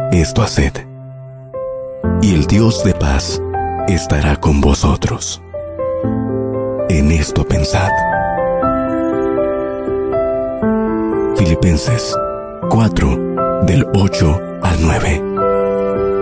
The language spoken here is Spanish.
esto haced, y el Dios de paz estará con vosotros. En esto pensad. Filipenses 4, del 8 al 9.